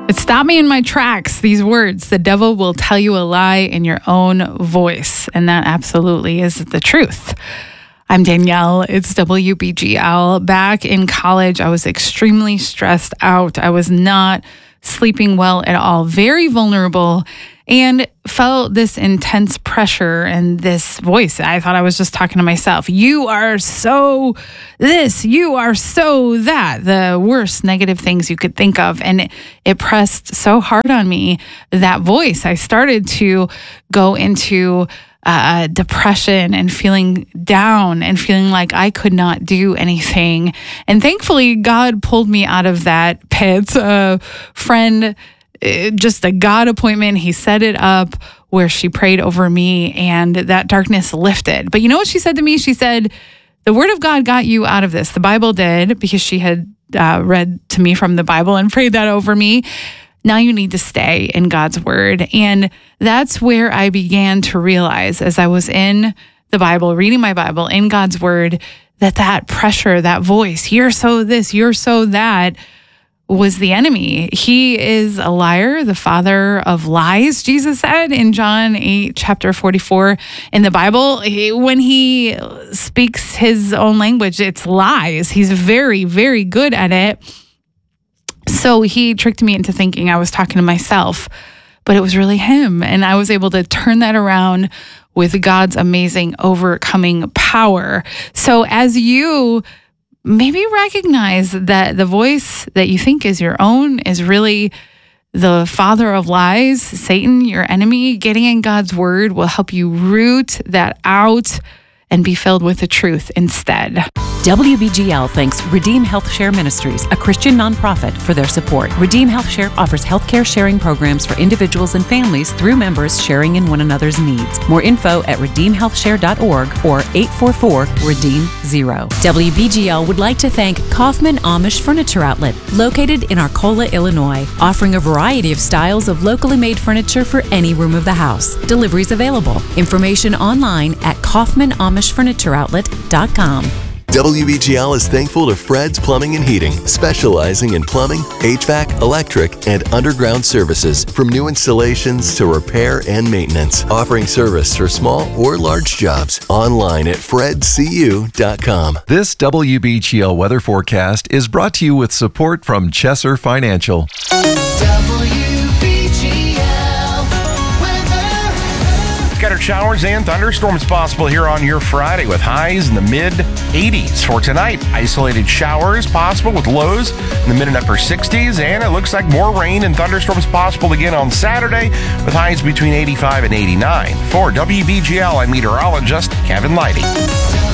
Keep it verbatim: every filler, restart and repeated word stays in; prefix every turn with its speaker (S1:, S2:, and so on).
S1: It stopped me in my tracks, these words. The devil will tell you a lie in your own voice. And that absolutely is the truth. I'm Danielle. It's W B G L. Back in college, I was extremely stressed out. I was not sleeping well at all, very vulnerable, and felt this intense pressure and this voice. I thought I was just talking to myself. You are so this, you are so that, the worst negative things you could think of. And it, it pressed so hard on me, that voice. I started to go into uh, depression and feeling down and feeling like I could not do anything. And thankfully, God pulled me out of that pit. A friend, just a God appointment, he set it up where she prayed over me and that darkness lifted. But you know what she said to me? She said, the word of God got you out of this. The Bible did, because she had uh, read to me from the Bible and prayed that over me. Now you need to stay in God's word. And that's where I began to realize, as I was in the Bible, reading my Bible in God's word, that that pressure, that voice, you're so this, you're so that, was the enemy. He is a liar, the father of lies, Jesus said in John eight, chapter forty-four in the Bible. He, when he speaks his own language, it's lies. He's very, very good at it. So he tricked me into thinking I was talking to myself, but it was really him. And I was able to turn that around with God's amazing overcoming power. So as you maybe recognize that the voice that you think is your own is really the father of lies, Satan, your enemy, getting in God's word will help you root that out and be filled with the truth instead.
S2: W B G L thanks Redeem Health Share Ministries, a Christian nonprofit, for their support. Redeem Health Share offers healthcare sharing programs for individuals and families through members sharing in one another's needs. More info at redeem health share dot org or eight four four, redeem zero. W B G L would like to thank Kaufman Amish Furniture Outlet, located in Arcola, Illinois, offering a variety of styles of locally made furniture for any room of the house. Deliveries available. Information online at kaufman amish furniture outlet dot com.
S3: W B G L is thankful to Fred's Plumbing and Heating, specializing in plumbing, H V A C, electric, and underground services, from new installations to repair and maintenance, offering service for small or large jobs. Online at fred c u dot com.
S4: This W B G L weather forecast is brought to you with support from Chesser Financial.
S5: Scattered showers and thunderstorms possible here on your Friday, with highs in the mid eighties. For tonight, isolated showers possible with lows in the mid and upper sixties, and it looks like more rain and thunderstorms possible again on Saturday with highs between eighty-five and eighty-nine. For W B G L, I'm meteorologist Kevin Leidy.